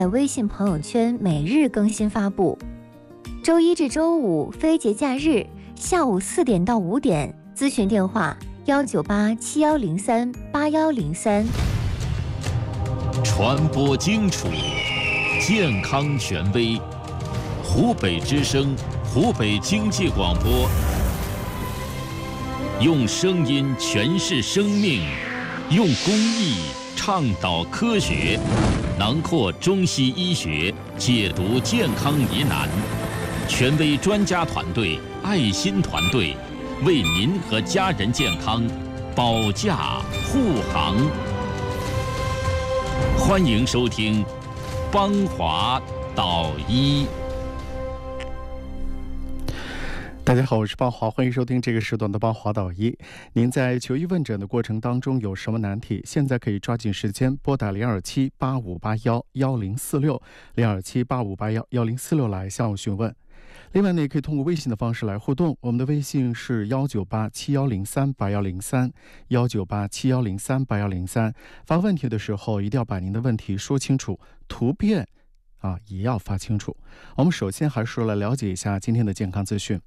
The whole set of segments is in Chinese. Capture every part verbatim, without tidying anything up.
微信朋友圈每日更新发布。周一至周五非节假日下午四点到五点，咨询电话幺九八七幺零三八幺零三。 传播精楚，健康权威。湖北之声，湖北经济广播，用声音诠释生命，用公益倡导科学，囊括中西医学，解读健康疑难。权威专家团队、爱心团队，为您和家人健康保驾护航。欢迎收听邦华导医。 大家好，我是邦华，欢迎收听这个时段的邦华导医。您在求医问诊的过程当中有什么难题，现在可以抓紧时间拨打零二七八五八幺幺零四六零二七八五八幺幺零四六来向我询问。另外呢，也可以通过微信的方式来互动，我们的微信是幺九八七幺零三八幺零三幺九八七幺零三八幺零三。发问题的时候一定要把您的问题说清楚，图片啊也要发清楚。我们首先还是来了解一下今天的健康资讯。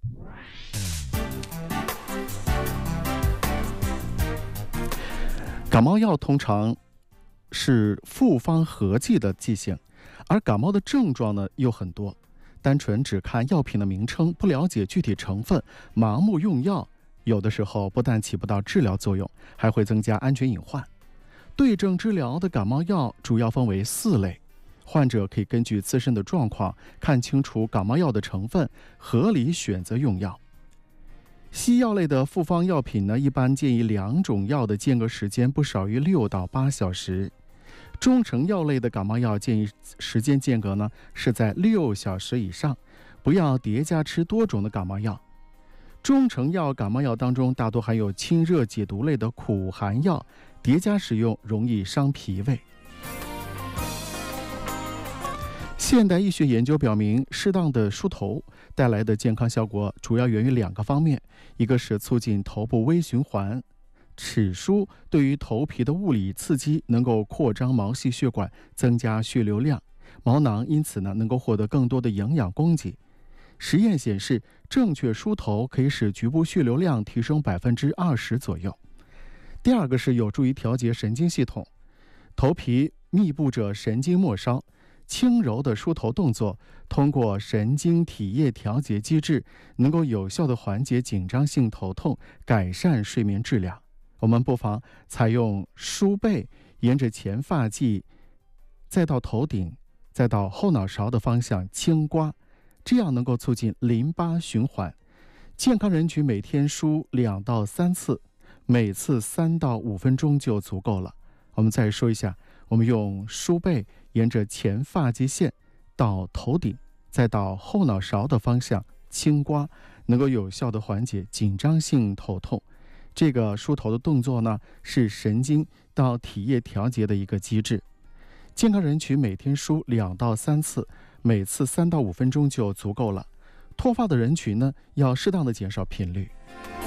感冒药通常是复方合剂的剂型，而感冒的症状呢又很多。单纯只看药品的名称，不了解具体成分，盲目用药，有的时候不但起不到治疗作用，还会增加安全隐患。对症治疗的感冒药主要分为四类，患者可以根据自身的状况，看清楚感冒药的成分，合理选择用药。西药类的复方药品呢，一般建议两种药的间隔时间不少于六到八小时。中成药类的感冒药建议时间间隔呢是在六小时以上，不要叠加吃多种的感冒药。中成药感冒药当中大多含有清热解毒类的苦寒药，叠加使用容易伤脾胃。现代医学研究表明，适当的梳头带来的健康效果主要源于两个方面，一个是促进头部微循环。齿梳对于头皮的物理刺激能够扩张毛细血管，增加血流量，毛囊因此呢能够获得更多的营养供给。实验显示，正确梳头可以使局部血流量提升百分之二十左右。第二个是有助于调节神经系统。头皮密布着神经末梢，轻柔的梳头动作通过神经体液调节机制，能够有效地缓解紧张性头痛，改善睡眠质量。我们不妨采用梳背，沿着前发际，再到头顶，再到后脑勺的方向轻刮，这样能够促进淋巴循环。健康人群每天梳两到三次，每次三到五分钟就足够了。我们再说一下，我们用梳背沿着前发际线到头顶，再到后脑勺的方向轻刮，能够有效地缓解紧张性头痛。这个梳头的动作呢，是神经到体液调节的一个机制。健康人群每天梳两到三次，每次三到五分钟就足够了。脱发的人群呢，要适当的减少频率。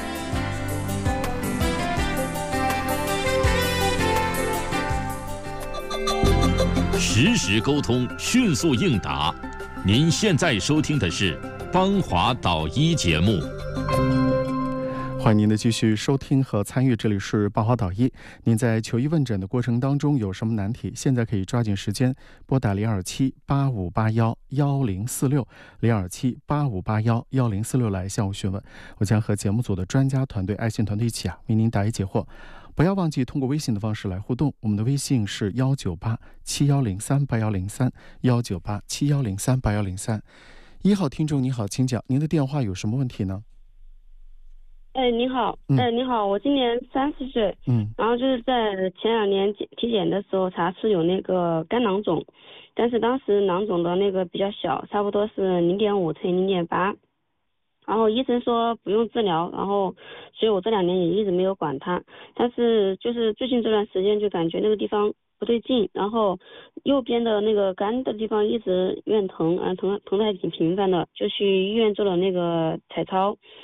实时沟通，迅速应答。您现在收听的是邦华导医节目。 欢迎您的继续收听和参与，这里是邦华导医。您在求医问诊的过程当中有什么难题，现在可以抓紧时间拨打零二七八五八幺幺零四六零二七八五八幺幺零四六来向我询问，我将和节目组的专家团队、爱心团队一起啊，为您答疑解惑。不要忘记通过微信的方式来互动，我们的微信是幺九八七幺零三八幺零三幺九八七幺零三八幺零三。一号听众你好，请讲，您的电话有什么问题呢？ 哎，你好， 嗯、 哎，你好，我今年三十岁， 嗯， 然后就是在前两年体检的时候查出有那个肝囊肿，但是当时囊肿的那个比较小，差不多是零点五乘以零点八，然后医生说不用治疗，然后所以我这两年也一直没有管它，但是就是最近这段时间就感觉那个地方不对劲，然后右边的那个肝的地方一直有点疼，啊疼疼的还挺频繁的，就去医院做了那个彩超。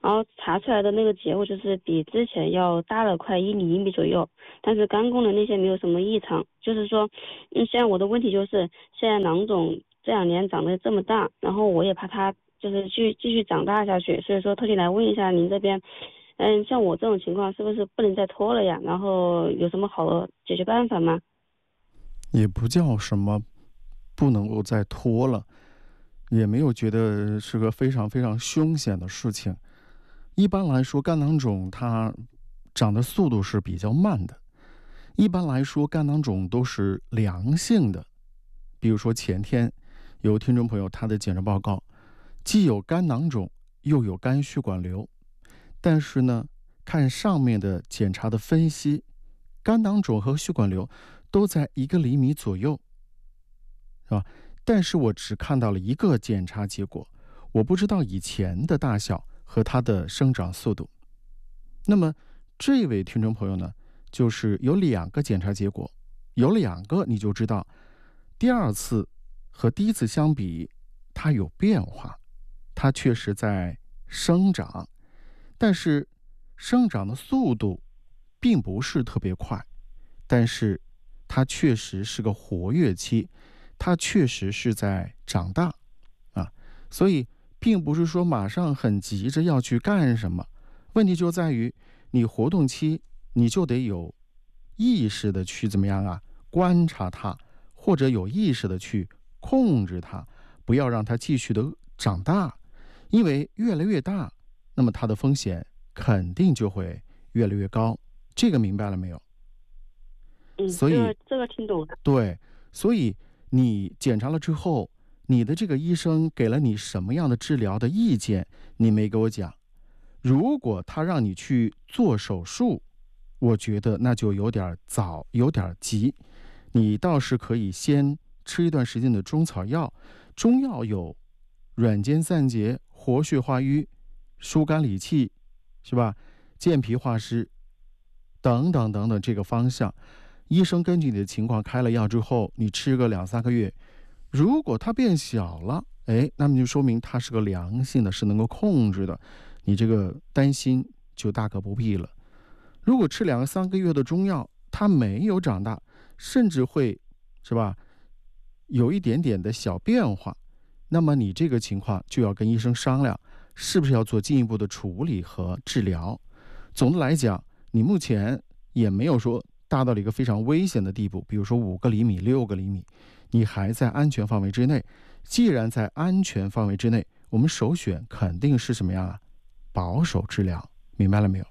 然后查出来的那个结果就是比之前要大了快一厘米左右，但是肝功能那些没有什么异常。就是说，嗯，现在我的问题就是现在囊肿这两年长得这么大，然后我也怕它就是继继续长大下去，所以说特地来问一下您这边，嗯，像我这种情况是不是不能再拖了呀？然后有什么好的解决办法吗？ 也不叫什么不能够再拖了，也没有觉得是个非常非常凶险的事情。一般来说，肝囊肿它长的速度是比较慢的。一般来说，肝囊肿都是良性的。比如说前天有听众朋友他的检查报告，既有肝囊肿又有肝血管瘤，但是呢，看上面的检查的分析，肝囊肿和血管瘤都在一个厘米左右，是吧？但是我只看到了一个检查结果，我不知道以前的大小和它的生长速度。那么这位听众朋友呢，就是有两个检查结果，有两个你就知道，第二次和第一次相比，它有变化，它确实在生长，但是生长的速度并不是特别快，但是它确实是个活跃期，它确实是在长大啊，所以并不是说马上很急着要去干什么，问题就在于你活动期你就得有意识的去怎么样啊，观察它，或者有意识的去控制它，不要让它继续的长大，因为越来越大，那么它的风险肯定就会越来越高，这个明白了没有？ 嗯， 所以这个这个听懂了。 对，所以你检查了之后，你的这个医生给了你什么样的治疗的意见，你没给我讲。如果他让你去做手术，我觉得那就有点早，有点急。你倒是可以先吃一段时间的中草药，中药有软坚散结、活血化瘀、疏肝理气，是吧？健脾化湿等等等等这个方向。医生根据你的情况开了药之后，你吃个两三个月，如果它变小了，哎，那么就说明它是个良性的，是能够控制的，你这个担心就大可不必了。如果吃两三个月的中药，它没有长大，甚至会是吧，有一点点的小变化，那么你这个情况就要跟医生商量，是不是要做进一步的处理和治疗。总的来讲，你目前也没有说大到了一个非常危险的地步，比如说五个厘米、六个厘米，你还在安全范围之内。既然在安全范围之内，我们首选肯定是什么样啊？保守治疗，明白了没有？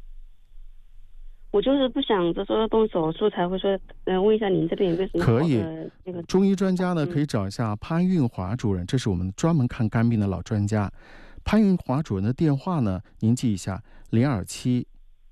我就是不想着说动手术，才会说，嗯、呃，问一下您这边有没有什么好可以的那个中医专家呢， 嗯可以找一下潘运华主任，这是我们专门看肝病的老专家。潘运华主任的电话呢，您记一下：零二七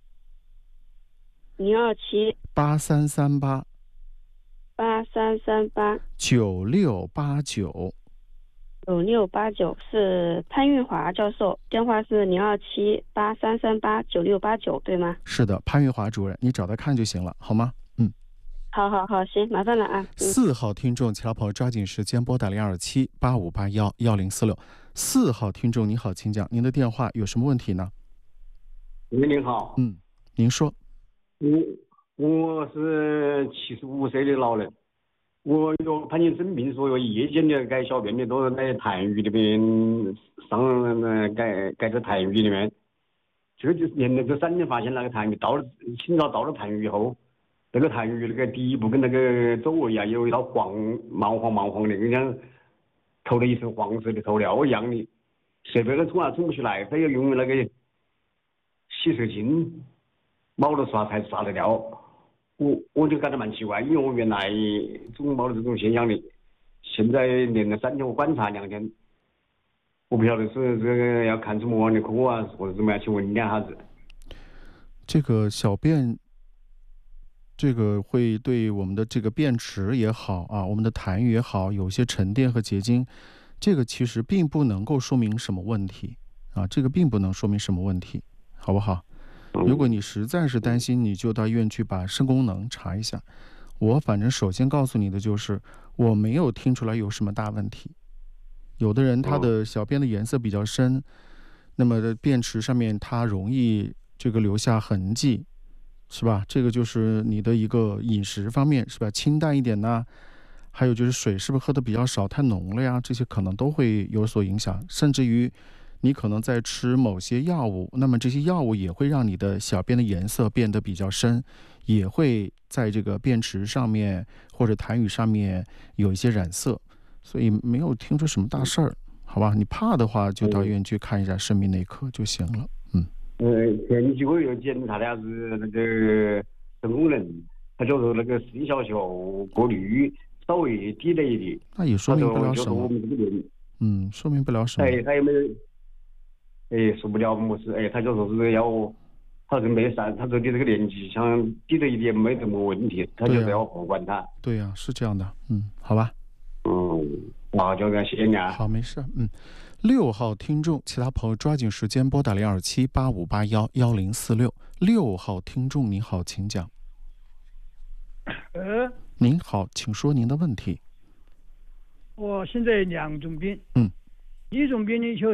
零二七八三三八八三三八九六八九。 九六八九，是潘运华教授，电话是零二七八三三八九六八九，对吗？ 是的，潘运华主任，你找他看就行了，好吗？嗯， 好好好，行，麻烦了啊。嗯、 四号听众，其他朋友抓紧时间拨打零二七八五八幺幺零四六。四号听众，你好，请讲，您的电话有什么问题呢？ 喂，您好。 嗯，您说。 我我是七十五岁的老人，我有潘金生病，说有夜间的改小便的都是在痰盂里面上呃改改在痰盂里面，这就是连那个三年发现那个痰盂到了清早到了痰盂以后，那个痰盂那个底部跟那个周围啊有一道黄毛黄毛黄的，跟像透了一层黄色的透料一样的，设备都冲啊冲不起来，非要用那个洗手巾毛了刷才刷得掉。我我就感到蛮奇怪，因为我原来总没得这种现象的，现在连了三天，我观察两天，我不晓得是这个要看什么样的科啊，或者怎么样，请问你两下子。 这个小便，这个会对我们的这个便池也好啊，我们的痰盂也好，有些沉淀和结晶，这个其实并不能够说明什么问题啊，这个并不能说明什么问题，好不好？如果你实在是担心，你就到医院去把肾功能查一下。我反正首先告诉你的就是，我没有听出来有什么大问题。有的人他的小便的颜色比较深， 那么便池上面它容易这个留下痕迹，是吧？这个就是你的一个饮食方面，是吧？清淡一点呐，还有就是水是不是喝的比较少，太浓了呀？这些可能都会有所影响，甚至于你可能在吃某些药物，那么这些药物也会让你的小便的颜色变得比较深，也会在这个便池上面或者痰盂上面有一些染色，所以没有听出什么大事儿，好吧？你怕的话就到医院去看一下生命内科就行了。嗯。 呃，前几个月检查的还是那个肾功能，他就说那个肾小球过滤稍微低了一点。 那也说明不了什么。嗯，说明不了什么。 哎，他有没有？哎，说不了么事。哎，他就说是要，他说没啥，他说你这个年纪想低了一点没什么问题，他就是要保管他。 对呀、啊，是这样的。嗯，好吧。 嗯，那就感谢你啊。 好，没事。嗯。六号听众，其他朋友抓紧时间拨打零二七八五八幺幺零四六。六号听众您好，请讲。 呃， 您好，请说您的问题。 我现在两种病， 嗯， 一种病呢就是，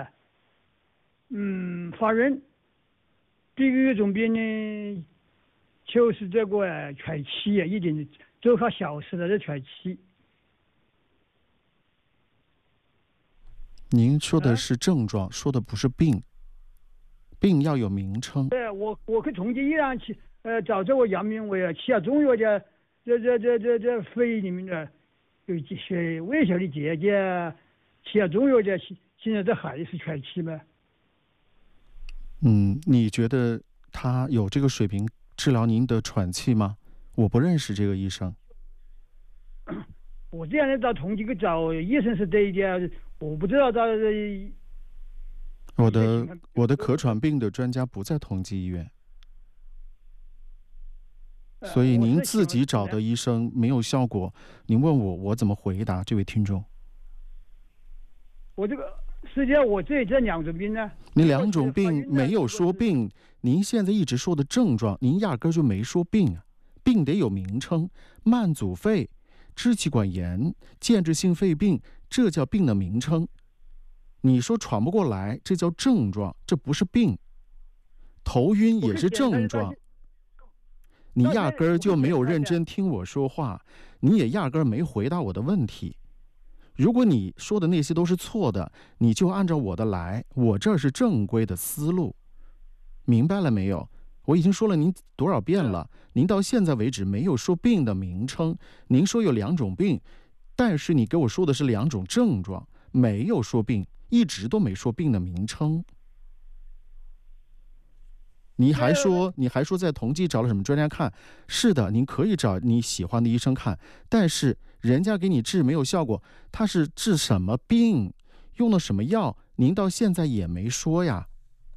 嗯，发热；第二种病呢就是这个喘气啊，一点多个小时的喘气。 您说的是症状，啊、说的不是病。病要有名称。 对，我我去同济医院去，呃，找这个杨明伟啊，吃下中药的，这这这这这肺里面的有这些微小的结节，吃下中药的，现在这还是喘气吗？ 嗯，你觉得他有这个水平治疗您的喘气吗？我不认识这个医生。 我这样的到同济去找医生是对的，我不知道他。 我的我的咳喘病的专家不在同济医院，所以您自己找的医生没有效果，您问我我怎么回答这位听众？ 我这个实际上我这这两种病呢， 您两种病没有说病，您现在一直说的症状，您压根就没说病啊，病得有名称，慢阻肺、支气管炎、间质性肺病，这叫病的名称。你说喘不过来，这叫症状，这不是病。头晕也是症状。你压根儿就没有认真听我说话，你也压根儿没回答我的问题。如果你说的那些都是错的，你就按照我的来，我这是正规的思路，明白了没有？我已经说了您多少遍了，您到现在为止没有说病的名称。您说有两种病，但是你给我说的是两种症状，没有说病。一直都没说病的名称，你还说你还说在同济找了什么专家看？是的，您可以找你喜欢的医生看，但是人家给你治没有效果，他是治什么病，用了什么药，您到现在也没说呀。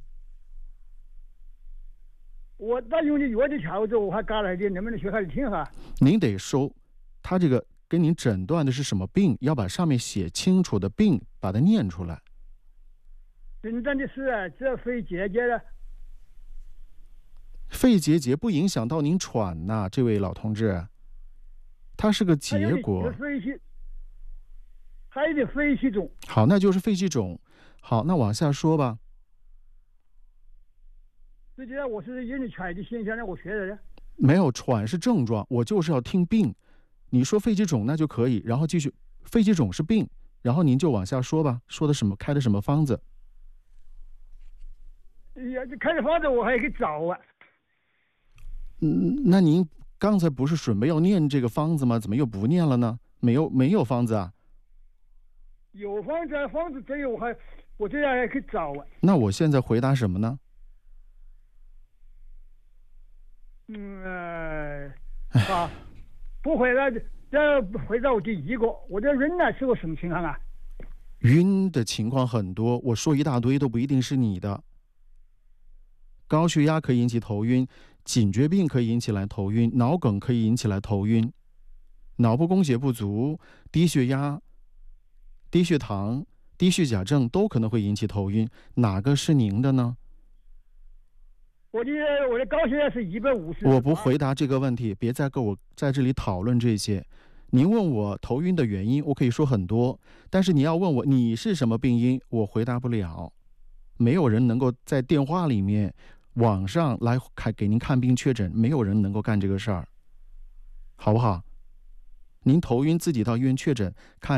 我那用的药的调子我还搞来的，能不能学下来听哈？ 您得说，他这个跟您诊断的是什么病，要把上面写清楚的病把它念出来。 诊断的是这肺结节的， 肺结节不影响到您喘呐、啊，这位老同志，它是个结果。 还有点肺气肿。 好，那就是肺气肿。好，那往下说吧。 实际上我是有点喘的现象，让我学的。 没有，喘是症状，我就是要听病。你说肺气肿那就可以，然后继续，肺气肿是病，然后您就往下说吧，说的什么，开的什么方子。 呀，这开的方子我还可以找啊。 嗯，那您刚才不是准备要念这个方子吗？怎么又不念了呢？没有，没有方子啊？ 有方子，方子这个我还我这样还可以找啊。 那我现在回答什么呢？ 嗯呃，啊，不回答，这回答我第一个，我这人呢是个什么情况啊？ 晕的情况很多，我说一大堆都不一定是你的。高血压可以引起头晕，颈椎病可以引起来头晕，脑梗可以引起来头晕，脑部供血不足、低血压、低血糖、低血钾症都可能会引起头晕，哪个是您的呢？ 我的我的高血压是一百五十。 我不回答这个问题，别再跟我在这里讨论这些。您问我头晕的原因，我可以说很多，但是你要问我你是什么病因，我回答不了。 没有人能够在电话里面、网上来看给您看病确诊，没有人能够干这个事儿，好不好？您头晕自己到医院确诊看。